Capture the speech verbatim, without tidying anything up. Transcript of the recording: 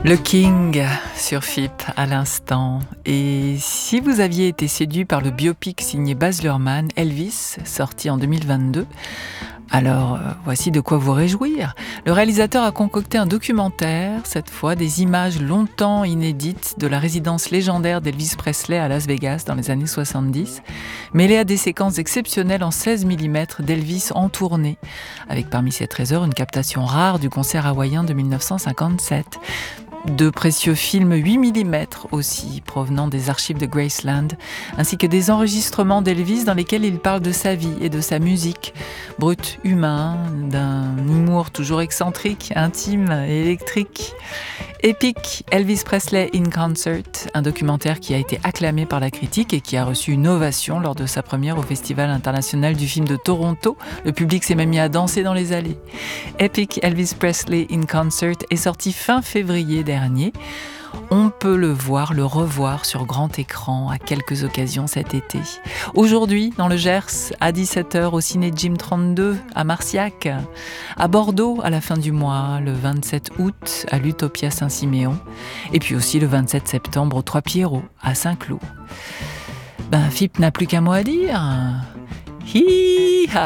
Le King sur F I P à l'instant. Et si vous aviez été séduit par le biopic signé Baz Luhrmann, Elvis, sorti en deux mille vingt-deux, alors euh, voici de quoi vous réjouir. Le réalisateur a concocté un documentaire, cette fois des images longtemps inédites de la résidence légendaire d'Elvis Presley à Las Vegas dans les années soixante-dix, mêlées à des séquences exceptionnelles en seize millimètres d'Elvis en tournée, avec parmi ces trésors une captation rare du concert hawaïen de mille neuf cent cinquante-sept. De précieux films huit millimètres aussi, provenant des archives de Graceland, ainsi que des enregistrements d'Elvis dans lesquels il parle de sa vie et de sa musique, brut, humain, d'un humour toujours excentrique, intime et électrique. Epic, Elvis Presley in Concert, un documentaire qui a été acclamé par la critique et qui a reçu une ovation lors de sa première au Festival international du film de Toronto. Le public s'est même mis à danser dans les allées. Epic, Elvis Presley in Concert est sorti fin février dernier. On peut le voir, le revoir sur grand écran à quelques occasions cet été. Aujourd'hui, dans le Gers, à dix-sept heures au Ciné Gym trente-deux à Marciac. À Bordeaux, à la fin du mois, le vingt-sept août, à l'Utopia Saint-Siméon. Et puis aussi le vingt-sept septembre au Trois-Pierrots, à Saint-Cloud. Ben, F I P n'a plus qu'un mot à dire. Hi-ha!